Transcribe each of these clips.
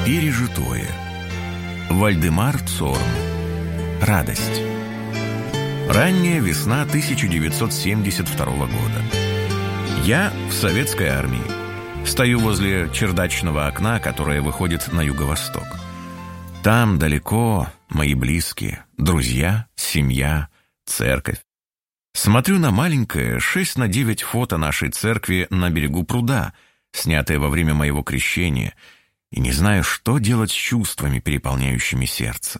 Пережитое. Вальдемар Цорн. Радость. Ранняя весна 1972 года. Я в советской армии. Стою возле чердачного окна, которое выходит на юго-восток. Там далеко мои близкие, друзья, семья, церковь. Смотрю на маленькое 6:9 фото нашей церкви на берегу пруда, снятое во время моего крещения, и не знаю, что делать с чувствами, переполняющими сердце.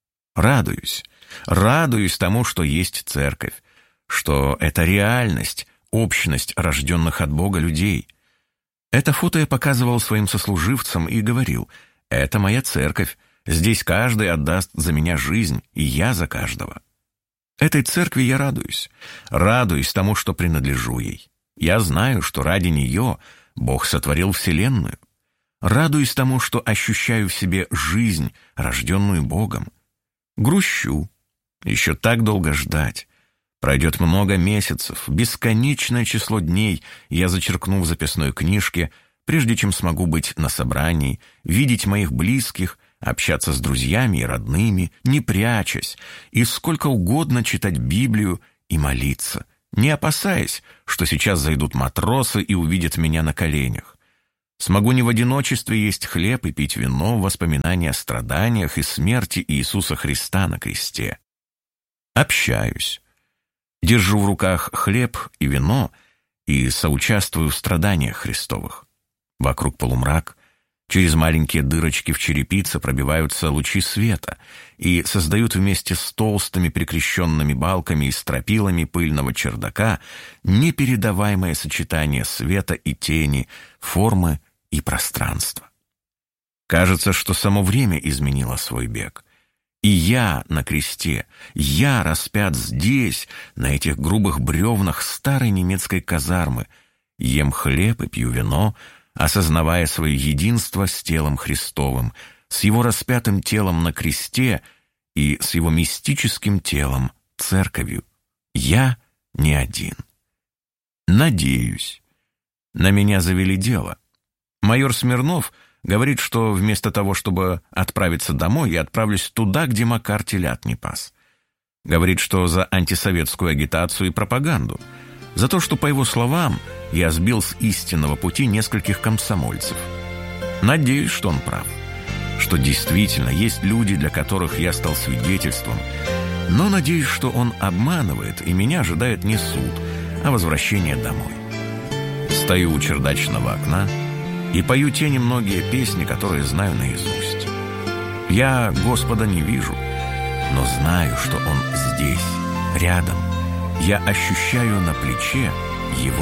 Радуюсь тому, что есть церковь, что это реальность, общность рожденных от Бога людей. Это фото я показывал своим сослуживцам и говорил: «Это моя церковь, здесь каждый отдаст за меня жизнь, и я за каждого». Этой церкви я радуюсь тому, что принадлежу ей. Я знаю, что ради нее Бог сотворил вселенную. Радуюсь тому, что ощущаю в себе жизнь, рожденную Богом. Грущу. Еще так долго ждать. Пройдет много месяцев, бесконечное число дней я зачеркну в записной книжке, прежде чем смогу быть на собрании, видеть моих близких, общаться с друзьями и родными, не прячась, и сколько угодно читать Библию и молиться, не опасаясь, что сейчас зайдут матросы и увидят меня на коленях. Смогу не в одиночестве есть хлеб и пить вино в воспоминании о страданиях и смерти Иисуса Христа на кресте. Общаюсь. Держу в руках хлеб и вино и соучаствую в страданиях Христовых. Вокруг полумрак, через маленькие дырочки в черепице пробиваются лучи света и создают вместе с толстыми прикрещенными балками и стропилами пыльного чердака непередаваемое сочетание света и тени, формы и пространства. Кажется, что само время изменило свой бег. И я на кресте, я распят здесь, на этих грубых бревнах старой немецкой казармы, ем хлеб и пью вино, осознавая свое единство с телом Христовым, с его распятым телом на кресте и с его мистическим телом, церковью. Я не один. Надеюсь. На меня завели дело. Майор Смирнов говорит, что вместо того, чтобы отправиться домой, я отправлюсь туда, где Макар телят не пас. Говорит, что за антисоветскую агитацию и пропаганду. За то, что, по его словам, я сбил с истинного пути нескольких комсомольцев. Надеюсь, что он прав. Что действительно есть люди, для которых я стал свидетельством. Но надеюсь, что он обманывает, и меня ожидает не суд, а возвращение домой. Стою у чердачного окна и пою те немногие песни, которые знаю наизусть. Я Господа не вижу, но знаю, что Он здесь, рядом. Я ощущаю на плече Его